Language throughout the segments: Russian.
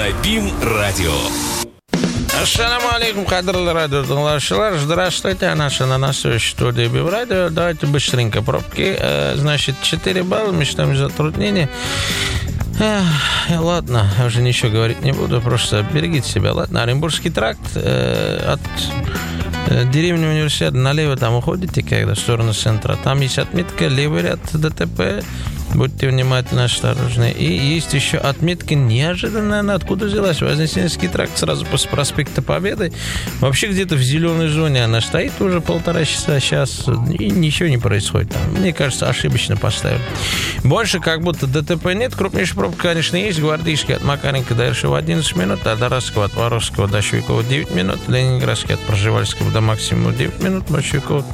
на БИМ-радио. Ассаламу алейкум, кадрлы радиослушатели. Здравствуйте, наша на насущей студии БИМ-радио. Давайте быстренько пробки. Значит, 4 балла, мы считаем затруднение. Ладно, я уже ничего говорить не буду, просто берегите себя. Ладно, Оренбургский тракт от деревни Универсиады налево там уходите, когда в сторону центра. Там есть отметка, левый ряд ДТП. Будьте внимательны, осторожны. И есть еще отметка неожиданная, она откуда взялась? Вознесенский тракт сразу после проспекта Победы. Вообще где-то в зеленой зоне она стоит уже 1,5 часа сейчас, и ничего не происходит там. Мне кажется, ошибочно поставили. Больше как будто ДТП нет. Крупнейшая пробка, конечно, есть. Гвардейский от Макаренко до Иршева 11 минут, от Дарасского от Воровского до Щуйкова 9 минут, Ленинградский от Пржевальского до Максимова 9 минут, Щуйкова...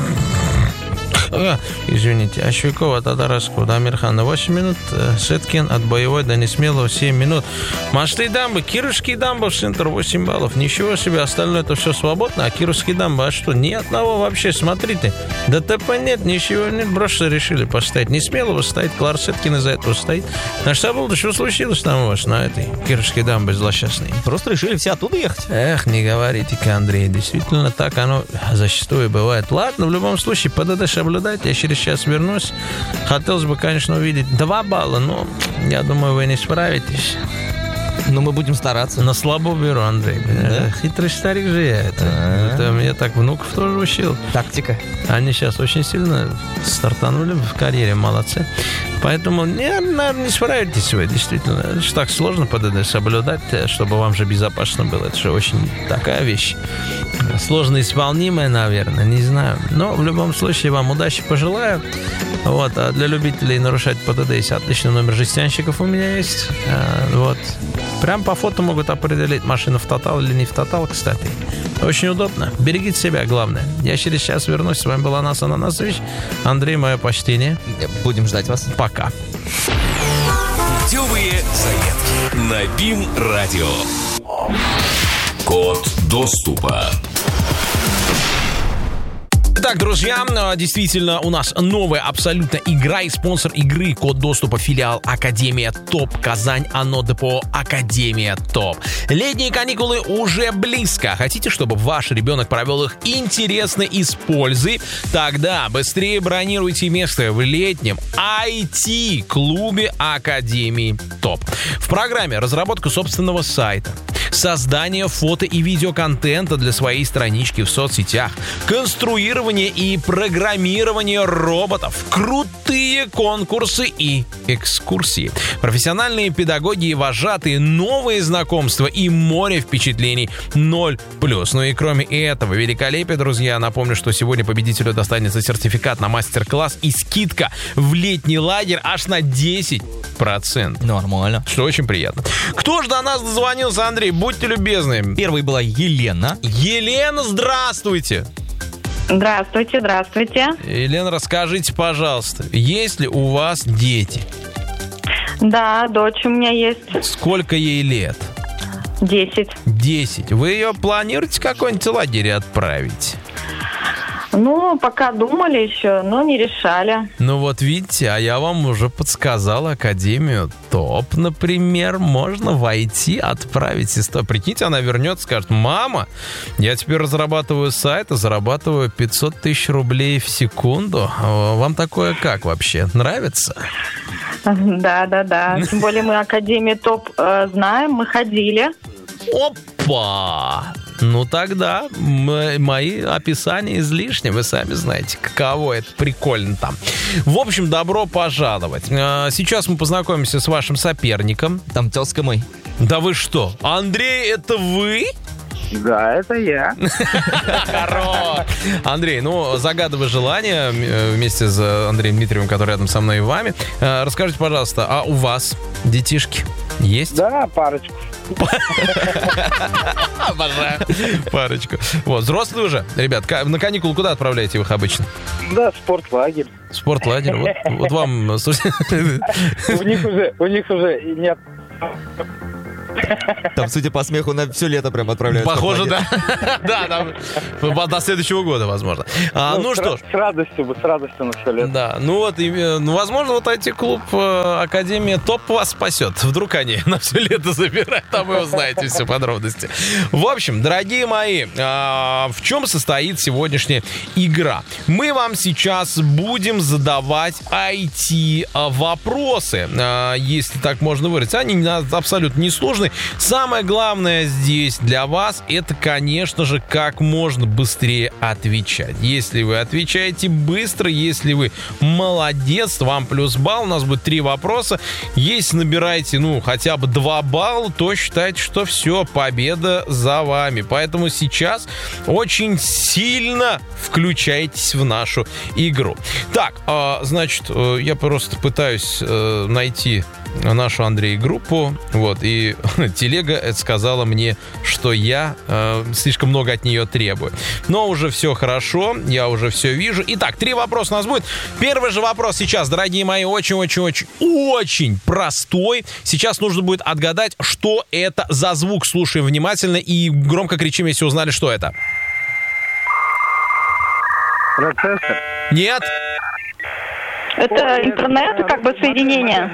Извините, а Щуйкова от Адарасского до Амирхана 8 минут, Сеткин от Боевой до Несмелого 7 минут. Мосты и дамбы, Кировский дамба в центр 8 баллов. Ничего себе, остальное это все свободно, а Кировский дамба, а что, ни одного вообще, смотрите. ДТП нет, ничего нет, просто решили поставить. Несмелого стоит, Клар Сеткин из-за этого стоит. А что было, что случилось там у вас на этой Кировской дамбе злосчастной? Просто решили все оттуда ехать. Эх, не говорите-ка, Андрей, действительно так оно зачастую бывает. Ладно, в любом случае, ПДД соблюдать. Я через час вернусь. Хотелось бы, конечно, увидеть 2 балла, но я думаю, вы не справитесь. Но мы будем стараться. На слабо беру, Андрей. Да? Хитрый старик же я. Это меня так внуков тоже учил. Тактика. Они сейчас очень сильно стартанули в карьере, молодцы. Поэтому, наверное, не справитесь вы, действительно. Это же так сложно ПДД соблюдать, чтобы вам же безопасно было. Это же очень такая вещь. Сложно исполнимая, наверное, не знаю. Но в любом случае вам удачи пожелаю. Вот, а для любителей нарушать ПДД есть отличный номер жестянщиков у меня есть. Вот. Прям по фото могут определить, машина в тотал или не в тотал, кстати. Очень удобно. Берегите себя, главное. Я через час вернусь. С вами был Анас Ананасович. Андрей, мое почтение. Будем ждать вас. Пока. Путевые заметки на БИМ-радио. Код доступа. Итак, друзья, действительно, у нас новая абсолютно игра и спонсор игры код доступа филиал Академия ТОП Казань, ОНО ДПО Академия ТОП. Летние каникулы уже близко. Хотите, чтобы ваш ребенок провел их интересно и с пользой? Тогда быстрее бронируйте место в летнем IT-клубе Академии ТОП. В программе разработка собственного сайта, создание фото и видеоконтента для своей странички в соцсетях, конструирование и программирование роботов, крутые конкурсы и экскурсии, профессиональные педагоги и вожатые, новые знакомства и море впечатлений 0+. Ну и кроме этого великолепия, друзья, напомню, что сегодня победителю достанется сертификат на мастер-класс и скидка в летний лагерь аж на 10%. Нормально. Что очень приятно. Кто же до нас дозвонился, Андрей? Будьте любезны. Первой была Елена. Елена, здравствуйте. Здравствуйте, здравствуйте. Елена, расскажите, пожалуйста, есть ли у вас дети? Да, дочь у меня есть. Сколько ей лет? 10. 10. Вы ее планируете в какой-нибудь лагерь отправить? Ну, пока думали еще, но не решали. Ну вот видите, а я вам уже подсказал Академию ТОП, например, можно войти, отправить сестру. Прикиньте, она вернется, скажет: мама, я теперь разрабатываю сайт, зарабатываю 500 тысяч рублей в секунду. Вам такое как вообще? Нравится? Да. Тем более мы Академию ТОП знаем, мы ходили. Опа! Ну тогда мои описания излишни, вы сами знаете, каково это прикольно там. В общем, добро пожаловать. Сейчас мы познакомимся с вашим соперником. Там тезка мой. Да вы что? Андрей, это вы? Да, это я. Хорош! Андрей, ну, загадывай желание вместе с Андреем Дмитриевым, который рядом со мной и вами. Расскажите, пожалуйста, а у вас детишки есть? Да, парочку. Обожаю. Парочку. Вот, взрослые уже. Ребят, на каникулы куда отправляете их обычно? Да, спортлагерь. Спортлагерь? Вот вам... У них уже нет... Там, судя по смеху, на все лето прям отправляются. Похоже, да. Да, там до следующего года, возможно. Ну что ж. С радостью на все лето. Да, ну вот, возможно, вот IT-клуб Академия ТОП вас спасет. Вдруг они на все лето забирают, там вы узнаете все подробности. В общем, дорогие мои, в чем состоит сегодняшняя игра? Мы вам сейчас будем задавать IT-вопросы, если так можно выразиться. Они абсолютно несложные. Самое главное здесь для вас, это, конечно же, как можно быстрее отвечать. Если вы отвечаете быстро, если вы молодец, вам плюс балл. У нас будет 3 вопроса. Если набираете, хотя бы 2 балла, то считайте, что все, победа за вами. Поэтому сейчас очень сильно включайтесь в нашу игру. Так, значит, я просто пытаюсь найти нашу, Андрей, группу, и телега сказала мне, что я слишком много от нее требую. Но уже все хорошо, я уже все вижу. Итак, 3 вопроса у нас будет. Первый же вопрос сейчас, дорогие мои, очень простой. Сейчас нужно будет отгадать, что это за звук. Слушаем внимательно и громко кричим, если узнали, что это. Процессор. Нет. Это интернет, как бы соединение.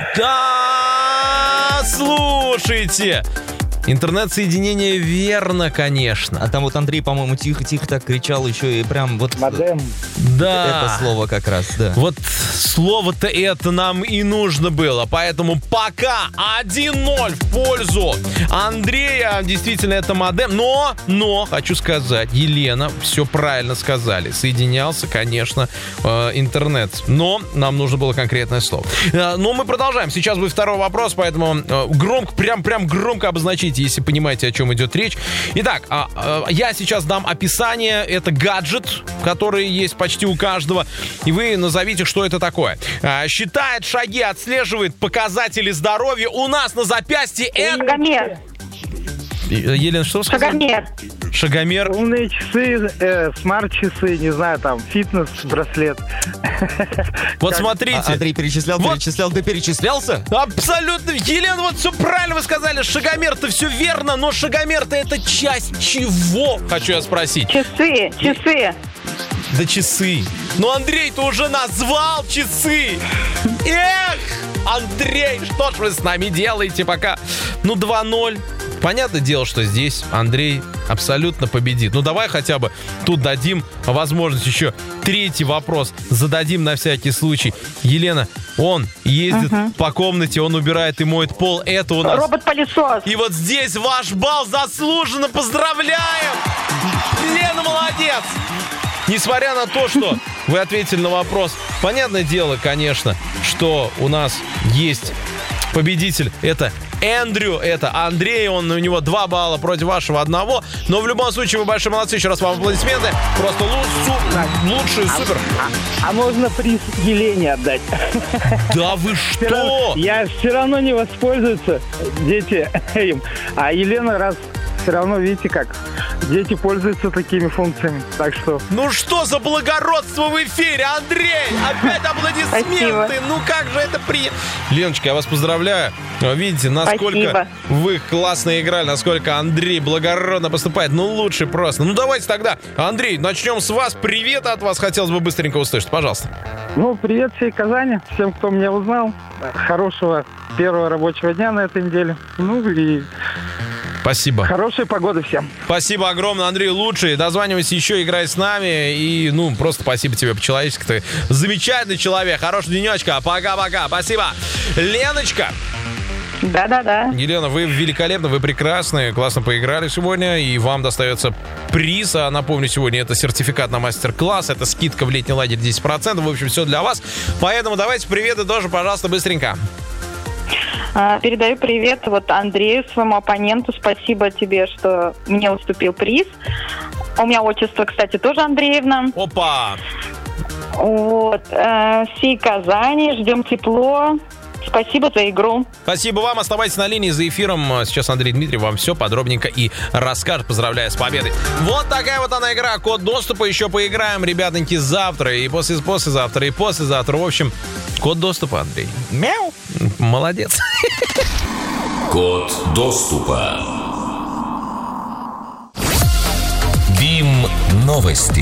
Да, слушайте. Интернет-соединение верно, конечно. А там вот Андрей, по-моему, тихо-тихо так кричал еще и прям вот... Модем. Да. Это слово как раз, да. Вот слово-то это нам и нужно было. Поэтому пока 1-0 в пользу Андрея. Действительно, это модем. Но, хочу сказать, Елена, все правильно сказали. Соединялся, конечно, интернет. Но нам нужно было конкретное слово. Но мы продолжаем. Сейчас будет второй вопрос, поэтому громко, прям громко обозначите, если понимаете, о чем идет речь. Итак, я сейчас дам описание. Это гаджет, который есть почти у каждого. И вы назовите, что это такое. Считает шаги, отслеживает показатели здоровья. У нас на запястье это... Шагомер. Елена, что вы сказали? Шагомер. Умные часы, смарт-часы, не знаю, там, фитнес-браслет. Вот смотрите. Андрей перечислял, ты перечислялся? Абсолютно. Елена, вот все правильно вы сказали. Шагомер-то все верно, но шагомер-то это часть чего? Хочу я спросить. Часы. Да часы. Но Андрей-то уже назвал часы. Эх, Андрей, что ж вы с нами делаете пока? 2-0. Понятное дело, что здесь Андрей абсолютно победит. Давай хотя бы тут дадим возможность еще 3-й вопрос. Зададим на всякий случай. Елена, он ездит по комнате, он убирает и моет пол. Это у нас... Робот-пылесос. И вот здесь ваш балл заслуженно. Поздравляем! Лена, молодец! Несмотря на то, что вы ответили на вопрос, понятное дело, конечно, что у нас есть победитель. Это Эндрю, это Андрей, у него 2 балла против вашего 1. Но в любом случае вы большие молодцы. Еще раз вам аплодисменты. Просто лучшие, супер. А можно приз Елене отдать? Да вы что? Я все равно не воспользуются дети им. А Елена, раз все равно, видите как, дети пользуются такими функциями. Так что... Ну что за благородство в эфире, Андрей? Опять аплодисменты. Спасибо. Как же это приятно. Леночка, я вас поздравляю. Видите, насколько Спасибо. вы классно играли, насколько Андрей благородно поступает. Лучше просто. Давайте тогда, Андрей, начнем с вас. Привет от вас хотелось бы быстренько услышать. Пожалуйста. Привет всей Казани, всем, кто меня узнал. Хорошего первого рабочего дня на этой неделе. И Спасибо. хорошей погоды всем. Спасибо огромное, Андрей, лучший. Дозванивайся еще, играй с нами. И, просто спасибо тебе по-человечески. Ты замечательный человек. Хорошего денечка. Пока-пока. Спасибо. Леночка. Да. Елена, вы великолепны, вы прекрасны. Классно поиграли сегодня. И вам достается приз. А напомню, сегодня это сертификат на мастер-класс. Это скидка в летний лагерь 10%. В общем, все для вас. Поэтому давайте приветы тоже, пожалуйста, быстренько. Передаю привет Андрею, своему оппоненту. Спасибо тебе, что мне уступил приз. У меня отчество, кстати, тоже Андреевна. Опа! Всей Казани. Ждем тепло. Спасибо за игру. Спасибо вам. Оставайтесь на линии за эфиром. Сейчас Андрей Дмитриев вам все подробненько и расскажет. Поздравляю с победой. Вот такая она игра. Код доступа. Еще поиграем, ребятоньки, завтра и послезавтра и послезавтра. В общем, код доступа, Андрей. Мяу. Молодец. Код доступа. БИМ новости.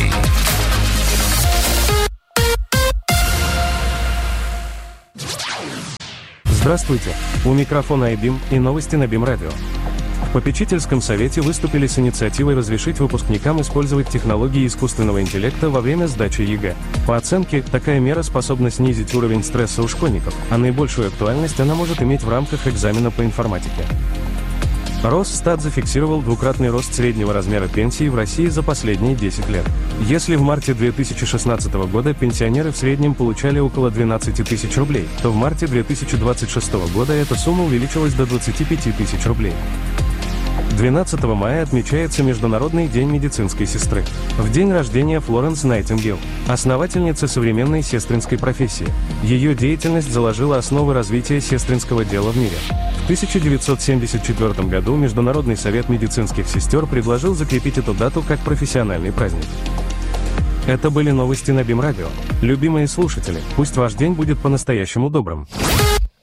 Здравствуйте, у микрофона iBIM и новости на БИМ Радио. В попечительском совете выступили с инициативой разрешить выпускникам использовать технологии искусственного интеллекта во время сдачи ЕГЭ. По оценке, такая мера способна снизить уровень стресса у школьников, а наибольшую актуальность она может иметь в рамках экзамена по информатике. Росстат зафиксировал двукратный рост среднего размера пенсии в России за последние 10 лет. Если в марте 2016 года пенсионеры в среднем получали около 12 тысяч рублей, то в марте 2026 года эта сумма увеличилась до 25 тысяч рублей. 12 мая отмечается Международный день медицинской сестры. В день рождения Флоренс Найтингейл, основательница современной сестринской профессии. Ее деятельность заложила основы развития сестринского дела в мире. В 1974 году Международный совет медицинских сестер предложил закрепить эту дату как профессиональный праздник. Это были новости на БИМ Радио. Любимые слушатели, пусть ваш день будет по-настоящему добрым.